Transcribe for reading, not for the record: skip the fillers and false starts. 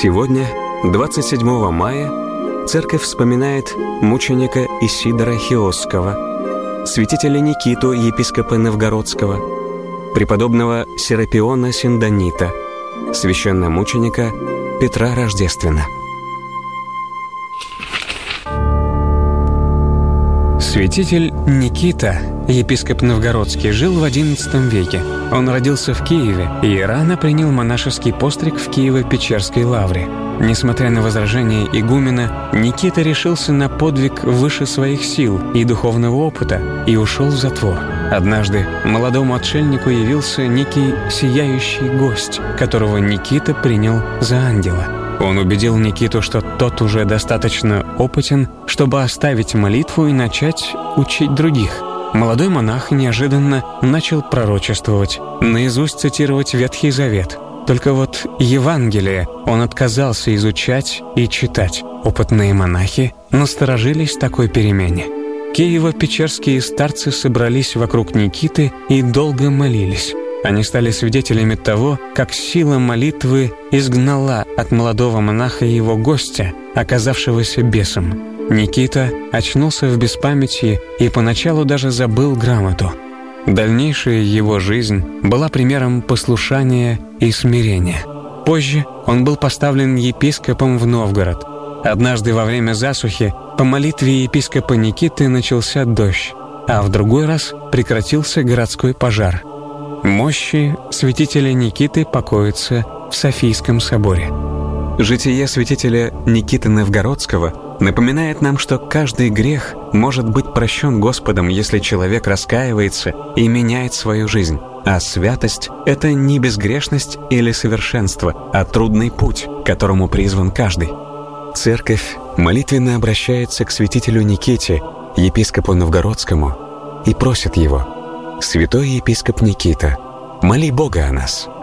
Сегодня, 27 мая, церковь вспоминает мученика Исидора Хиосского, святителя Никиту, епископа Новгородского, преподобного Серапиона Синдонита, священномученика Петра Рождествена. Святитель Никита, епископ Новгородский, жил в XI веке. Он родился в Киеве и рано принял монашеский постриг в Киево-Печерской лавре. Несмотря на возражения игумена, Никита решился на подвиг выше своих сил и духовного опыта и ушел в затвор. Однажды молодому отшельнику явился некий сияющий гость, которого Никита принял за ангела. Он убедил Никиту, что тот уже достаточно опытен, чтобы оставить молитву и начать учить других. Молодой монах неожиданно начал пророчествовать, наизусть цитировать Ветхий Завет. Только вот Евангелие он отказался изучать и читать. Опытные монахи насторожились такой перемене. Киево-печерские старцы собрались вокруг Никиты и долго молились. Они стали свидетелями того, как сила молитвы изгнала от молодого монаха его гостя, оказавшегося бесом. Никита очнулся в беспамятии и поначалу даже забыл грамоту. Дальнейшая его жизнь была примером послушания и смирения. Позже он был поставлен епископом в Новгород. Однажды во время засухи по молитве епископа Никиты начался дождь, а в другой раз прекратился городской пожар. Мощи святителя Никиты покоятся в Софийском соборе. Житие святителя Никиты Новгородского напоминает нам, что каждый грех может быть прощен Господом, если человек раскаивается и меняет свою жизнь. А святость — это не безгрешность или совершенство, а трудный путь, к которому призван каждый. Церковь молитвенно обращается к святителю Никите, епископу Новгородскому, и просит его: «Святой епископ Никита, моли Бога о нас».